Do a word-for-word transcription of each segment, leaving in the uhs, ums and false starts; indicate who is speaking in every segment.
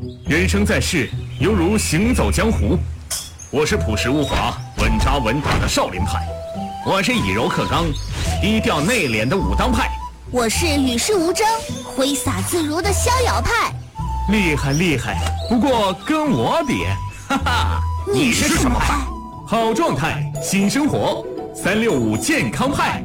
Speaker 1: 人生在世，犹如行走江湖。我是朴实无华、稳扎稳打的少林派，我是以柔克刚、低调内敛的武当派，
Speaker 2: 我是与世无争、挥洒自如的逍遥派。
Speaker 1: 厉害厉害，不过跟我比，哈哈，
Speaker 2: 你是什么派？
Speaker 1: 好状态，新生活，三六五健康派。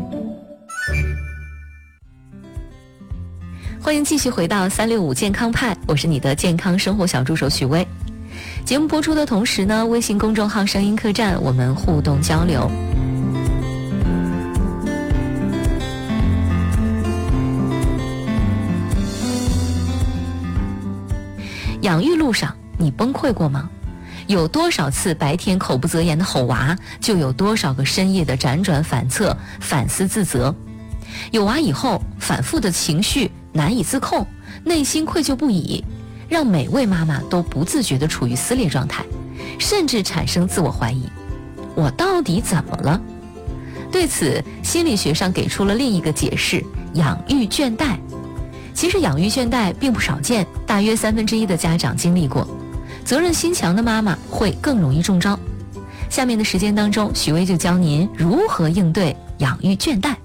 Speaker 3: 欢迎继续回到三六五健康派，我是你的健康生活小助手许薇。节目播出的同时呢，微信公众号声音客栈我们互动交流。养育路上你崩溃过吗？有多少次白天口不择言的吼娃，就有多少个深夜的辗转反侧、反思自责。有娃以后，反复的情绪难以自控，内心愧疚不已，让每位妈妈都不自觉地处于撕裂状态，甚至产生自我怀疑：我到底怎么了？对此，心理学上给出了另一个解释：养育倦怠。其实养育倦怠并不少见，大约三分之一的家长经历过。责任心强的妈妈会更容易中招。下面的时间当中，许薇就教您如何应对养育倦怠。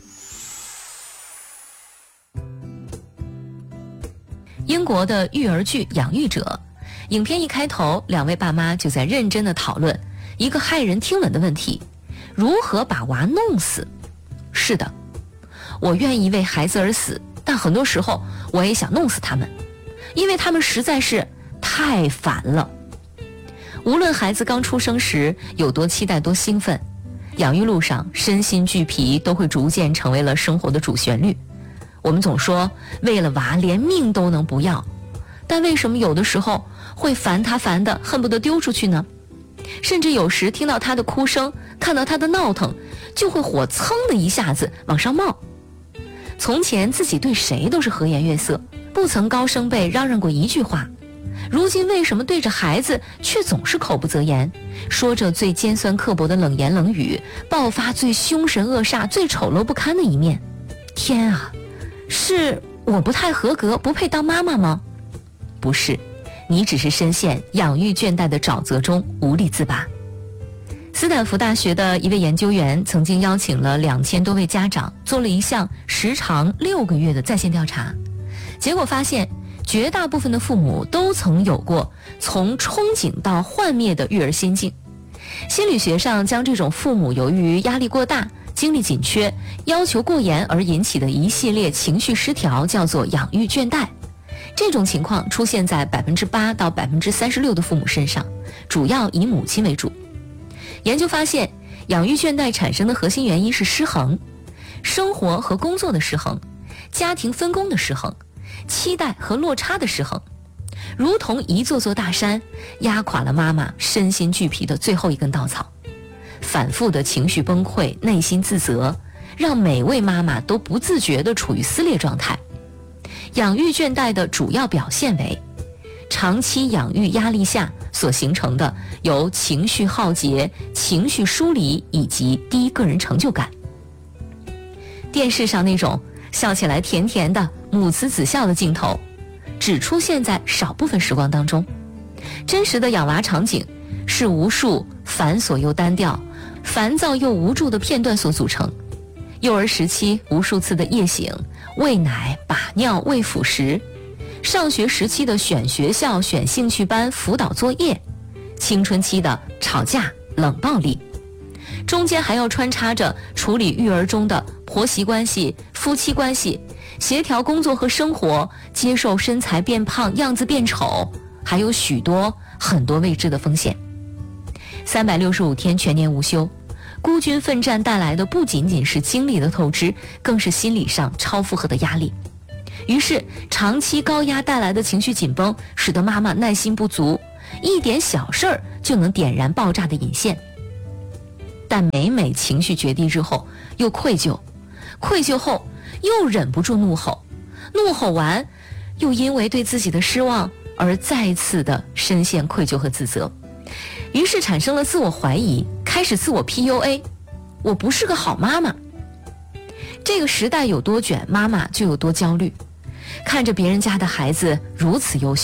Speaker 3: 英国的育儿剧《养育者》，影片一开头，两位爸妈就在认真地讨论一个骇人听闻的问题：如何把娃弄死？是的，我愿意为孩子而死，但很多时候我也想弄死他们，因为他们实在是太烦了。无论孩子刚出生时有多期待多兴奋，养育路上身心俱疲都会逐渐成为了生活的主旋律。我们总说为了娃连命都能不要，但为什么有的时候会烦他烦得恨不得丢出去呢？甚至有时听到他的哭声，看到他的闹腾，就会火噌的一下子往上冒。从前自己对谁都是和颜悦色，不曾高声被嚷嚷过一句话，如今为什么对着孩子却总是口不择言，说着最尖酸刻薄的冷言冷语，爆发最凶神恶煞、最丑陋不堪的一面？天啊，是我不太合格，不配当妈妈吗？不是，你只是深陷养育倦怠的沼泽中无力自拔。斯坦福大学的一位研究员曾经邀请了两千多位家长，做了一项时长六个月的在线调查，结果发现绝大部分的父母都曾有过从憧憬到幻灭的育儿心境。心理学上将这种父母由于压力过大、精力紧缺、要求过严而引起的一系列情绪失调叫做养育倦怠。这种情况出现在百分之八到百分之三十六的父母身上，主要以母亲为主。研究发现，养育倦怠产生的核心原因是失衡，生活和工作的失衡，家庭分工的失衡，期待和落差的失衡，如同一座座大山，压垮了妈妈身心俱疲的最后一根稻草。反复的情绪崩溃、内心自责，让每位妈妈都不自觉地处于撕裂状态。养育倦怠的主要表现为长期养育压力下所形成的由情绪耗竭、情绪疏离以及低个人成就感。电视上那种笑起来甜甜的母慈子孝的镜头，只出现在少部分时光当中。真实的养娃场景是无数繁琐又单调、烦躁又无助的片段所组成。幼儿时期无数次的夜醒、喂奶、把尿、喂辅食；上学时期的选学校、选兴趣班、辅导作业；青春期的吵架、冷暴力。中间还要穿插着处理育儿中的婆媳关系、夫妻关系，协调工作和生活，接受身材变胖、样子变丑，还有许多很多未知的风险。三百六十五天全年无休，孤军奋战带来的不仅仅是精力的透支，更是心理上超负荷的压力。于是长期高压带来的情绪紧绷，使得妈妈耐心不足，一点小事儿就能点燃爆炸的引线。但每每情绪决堤之后，又愧疚，愧疚后又忍不住怒吼，怒吼完又因为对自己的失望而再次的深陷愧疚和自责，于是产生了自我怀疑，开始自我 P U A， 我不是个好妈妈。这个时代有多卷，妈妈就有多焦虑。看着别人家的孩子如此优秀，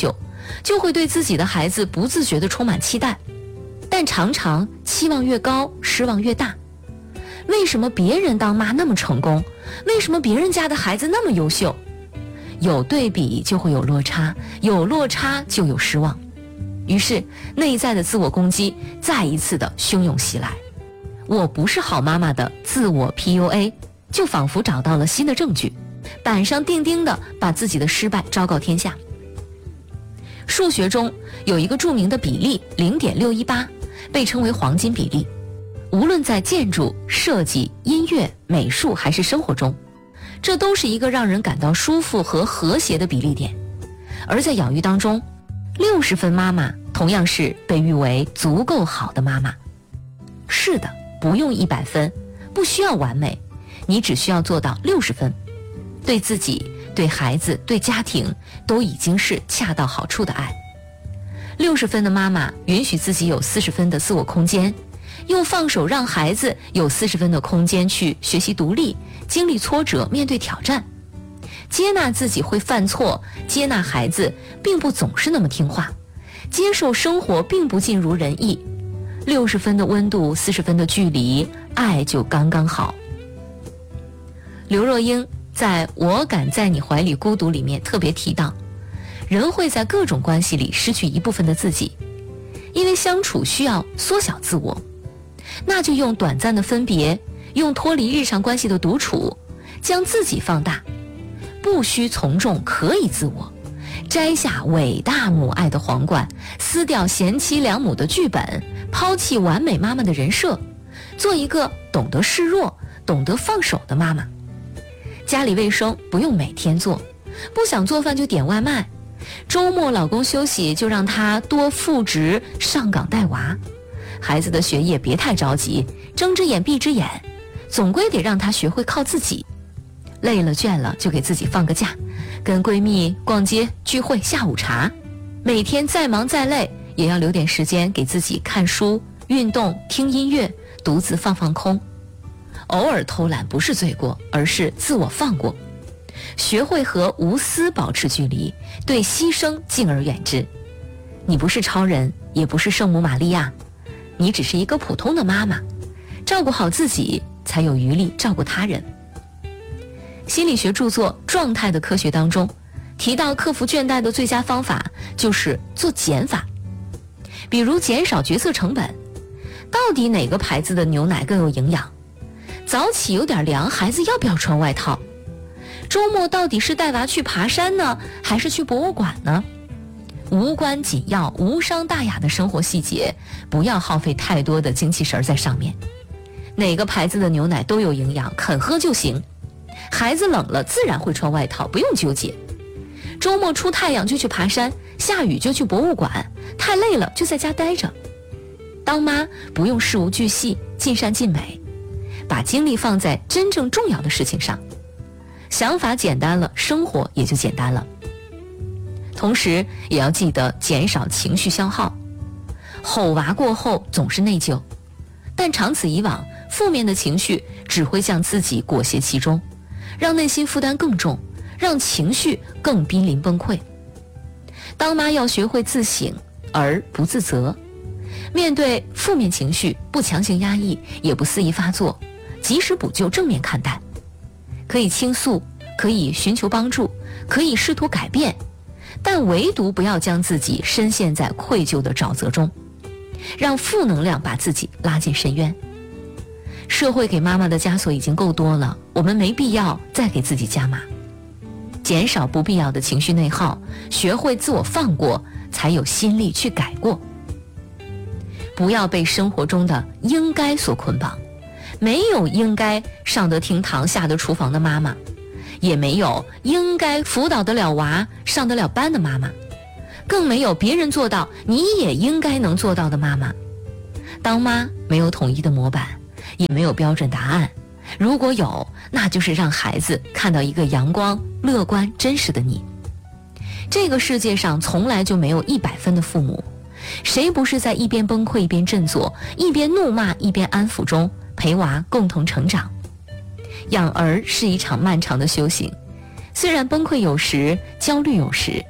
Speaker 3: 就会对自己的孩子不自觉地充满期待，但常常期望越高，失望越大。为什么别人当妈那么成功？为什么别人家的孩子那么优秀？有对比就会有落差，有落差就有失望。于是内在的自我攻击再一次的汹涌袭来，我不是好妈妈的自我 P U A 就仿佛找到了新的证据，板上钉钉的把自己的失败昭告天下。数学中有一个著名的比例 零点六一八， 被称为黄金比例。无论在建筑、设计、音乐、美术还是生活中，这都是一个让人感到舒服和和谐的比例点。而在养育当中，六十分妈妈同样是被誉为足够好的妈妈。是的，不用一百分，不需要完美，你只需要做到六十分，对自己、对孩子、对家庭都已经是恰到好处的爱。六十分的妈妈允许自己有四十分的自我空间，又放手让孩子有四十分的空间去学习独立，经历挫折，面对挑战，接纳自己会犯错，接纳孩子并不总是那么听话，接受生活并不尽如人意。六十分的温度，四十分的距离，爱就刚刚好。刘若英在《我敢在你怀里孤独》里面特别提到，人会在各种关系里失去一部分的自己，因为相处需要缩小自我，那就用短暂的分别，用脱离日常关系的独处，将自己放大，不需从众，可以自我，摘下伟大母爱的皇冠，撕掉贤妻良母的剧本，抛弃完美妈妈的人设，做一个懂得示弱、懂得放手的妈妈。家里卫生不用每天做，不想做饭就点外卖，周末老公休息就让他多复职上岗带娃，孩子的学业别太着急，睁只眼闭只眼，总归得让他学会靠自己。累了倦了就给自己放个假，跟闺蜜逛街聚会下午茶，每天再忙再累也要留点时间给自己看书、运动、听音乐，独自放放空。偶尔偷懒不是罪过，而是自我放过，学会和无私保持距离，对牺牲敬而远之。你不是超人，也不是圣母玛利亚，你只是一个普通的妈妈，照顾好自己，才有余力照顾他人。心理学著作《状态的科学》当中提到，克服倦怠的最佳方法就是做减法，比如减少决策成本，到底哪个牌子的牛奶更有营养？早起有点凉，孩子要不要穿外套？周末到底是带娃去爬山呢，还是去博物馆呢？无关紧要、无伤大雅的生活细节，不要耗费太多的精气神在上面。哪个牌子的牛奶都有营养，肯喝就行。孩子冷了自然会穿外套，不用纠结。周末出太阳就去爬山，下雨就去博物馆，太累了就在家待着。当妈不用事无巨细，尽善尽美，把精力放在真正重要的事情上，想法简单了，生活也就简单了。同时也要记得减少情绪消耗，吼娃过后总是内疚，但长此以往，负面的情绪只会将自己裹挟其中，让内心负担更重，让情绪更濒临崩溃。当妈要学会自省而不自责，面对负面情绪不强行压抑，也不肆意发作，及时补救，正面看待。可以倾诉，可以寻求帮助，可以试图改变，但唯独不要将自己深陷在愧疚的沼泽中，让负能量把自己拉进深渊。社会给妈妈的枷锁已经够多了，我们没必要再给自己加码。减少不必要的情绪内耗，学会自我放过，才有心力去改过。不要被生活中的应该所捆绑，没有应该上得厅堂下得厨房的妈妈，也没有应该辅导得了娃上得了班的妈妈，更没有别人做到你也应该能做到的妈妈。当妈没有统一的模板，也没有标准答案，如果有，那就是让孩子看到一个阳光、乐观、真实的你。这个世界上从来就没有一百分的父母，谁不是在一边崩溃一边振作，一边怒骂一边安抚中陪娃共同成长？养儿是一场漫长的修行，虽然崩溃有时，焦虑有时，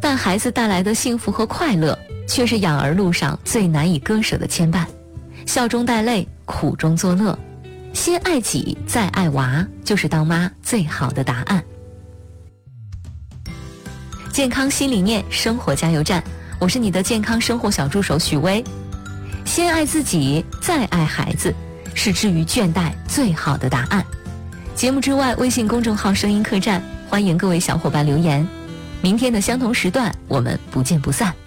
Speaker 3: 但孩子带来的幸福和快乐，却是养儿路上最难以割舍的牵绊。笑中带泪，苦中作乐，先爱己再爱娃，就是当妈最好的答案。健康新理念，生活加油站，我是你的健康生活小助手许巍。先爱自己，再爱孩子，是治愈倦怠最好的答案。节目之外，微信公众号声音客栈，欢迎各位小伙伴留言。明天的相同时段，我们不见不散。